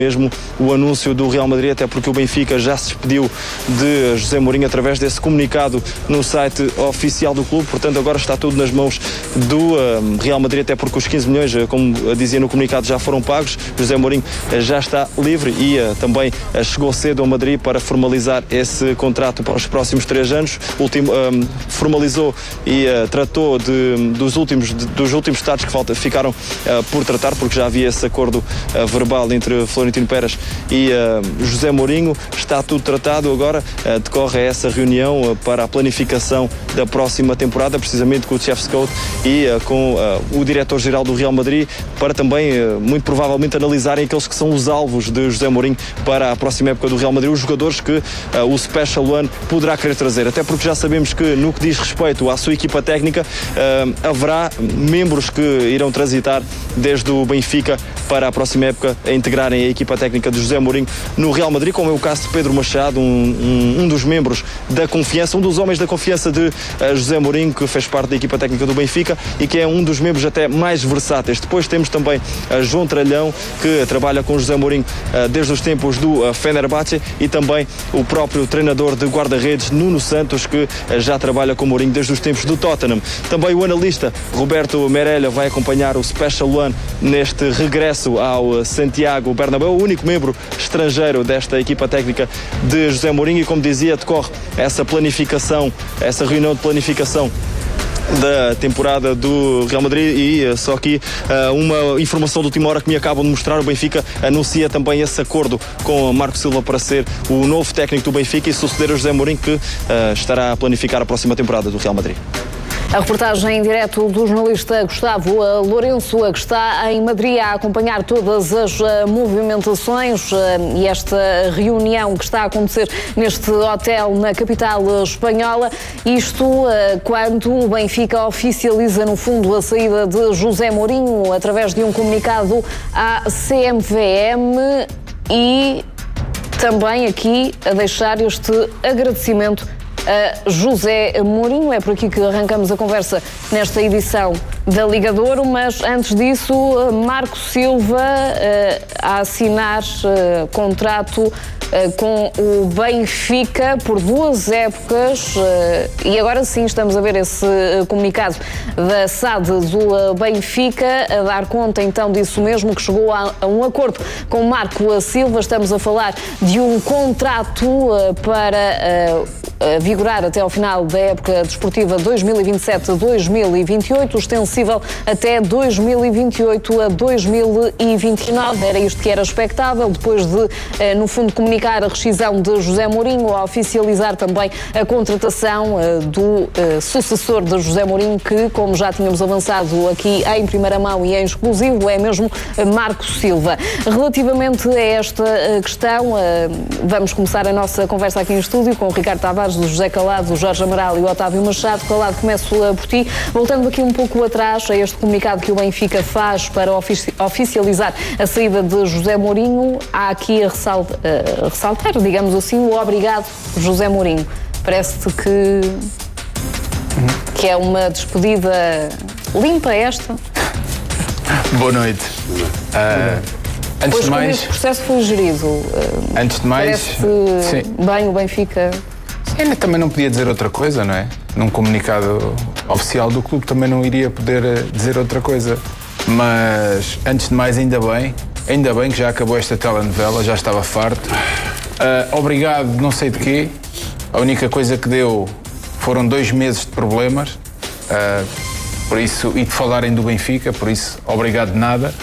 mesmo o anúncio do Real Madrid, até porque o Benfica já se despediu de José Mourinho através desse comunicado no site oficial do clube. Portanto, agora está tudo nas mãos do Real Madrid, até porque os 15 milhões, como dizia no comunicado, já foram pagos. José Mourinho já está livre e também chegou cedo ao Madrid para formalizar esse contrato para os próximos 3 anos. Formalizou e tratou dos últimos detalhes que ficaram por tratar, porque já havia esse acordo verbal entre Florentino Pérez e José Mourinho. Está tudo tratado. Agora decorre essa reunião para a planificação da próxima temporada, precisamente com o Chef Scout e com o diretor-geral do Real Madrid, para também, muito provavelmente, analisarem aqueles que são os alvos de José Mourinho para a próxima época do Real Madrid, os jogadores que o Special One poderá querer trazer. Até porque já sabemos que, no que diz respeito à sua equipa técnica, haverá membros que irão transitar desde o Benfica para a próxima época a integrarem a equipa técnica de José Mourinho no Real Madrid, como é o caso de Pedro Machado, um dos membros da confiança, um dos homens da confiança de José Mourinho, que fez parte da equipa técnica do Benfica e que é um dos membros até mais versáteis. Depois temos também João Tralhão, que trabalha com José Mourinho desde os tempos do Fenerbahçe, e também o próprio treinador de guarda-redes Nuno Santos, que já trabalha com Mourinho desde os tempos do Tottenham. Também o analista Roberto Merelha vai acompanhar o Special One neste regresso ao Santiago Bernabéu, o único membro estrangeiro desta equipa técnica de José Mourinho, e como dizia, decorre essa planificação, essa reunião de planificação da temporada do Real Madrid. E só aqui uma informação de última hora que me acabam de mostrar: o Benfica anuncia também esse acordo com Marco Silva para ser o novo técnico do Benfica e suceder a José Mourinho, que estará a planificar a próxima temporada do Real Madrid. A reportagem em direto do jornalista Gustavo Lourenço, que está em Madrid a acompanhar todas as movimentações e esta reunião que está a acontecer neste hotel na capital espanhola. Isto quando o Benfica oficializa, no fundo, a saída de José Mourinho através de um comunicado à CMVM, e também aqui a deixar este agradecimento a José Mourinho. É por aqui que arrancamos a conversa nesta edição da Liga de Ouro, mas antes disso, Marco Silva a assinar contrato com o Benfica por 2 épocas, e agora sim estamos a ver esse comunicado da SAD do Benfica a dar conta então disso mesmo, que chegou a um acordo com Marco Silva. Estamos a falar de um contrato para vigorar até ao final da época desportiva 2027-2028, extensível até 2028 a 2029. Era isto que era expectável, depois de, no fundo, comunicar a rescisão de José Mourinho, a oficializar também a contratação do sucessor de José Mourinho, que, como já tínhamos avançado aqui em primeira mão e em exclusivo, é mesmo Marco Silva. Relativamente a esta questão, vamos começar a nossa conversa aqui em estúdio com o Ricardo Tavares, o José Calado, o Jorge Amaral e o Otávio Machado. Calado, começo por ti. Voltando aqui um pouco atrás a este comunicado que o Benfica faz para oficializar a saída de José Mourinho, há aqui a ressaltar, digamos assim, o obrigado José Mourinho. Parece-te que é uma despedida limpa esta? Boa noite. Antes de mais, este processo foi gerido. Antes de mais, parece bem o Benfica. Sim, também não podia dizer outra coisa, não é? Num comunicado oficial do clube também não iria poder dizer outra coisa. Mas, antes de mais, ainda bem que já acabou esta telenovela, já estava farto. Obrigado, não sei de quê. A única coisa que deu foram 2 meses de problemas, por isso, e de falarem do Benfica, por isso, obrigado de nada.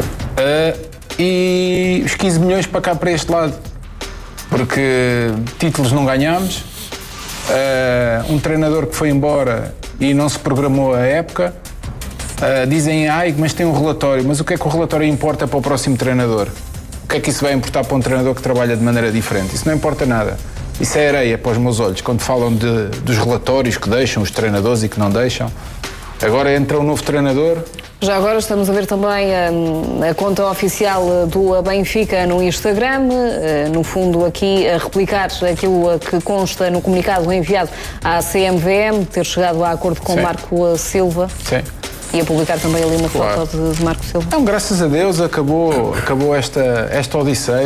E os 15 milhões para cá, para este lado, porque títulos não ganhámos. Um treinador que foi embora e não se programou a época. Dizem, mas tem um relatório. Mas o que é que o relatório importa para o próximo treinador? O que é que isso vai importar para um treinador que trabalha de maneira diferente? Isso não importa nada. Isso é areia para os meus olhos, quando falam dos relatórios que deixam os treinadores e que não deixam. Agora entra um novo treinador. Já agora estamos a ver também a conta oficial do Benfica no Instagram, no fundo aqui a replicar aquilo que consta no comunicado enviado à CMVM, ter chegado a acordo com Marco Silva. Sim. Ia publicar também ali uma foto de Marco Silva. Não, graças a Deus acabou esta odisseia.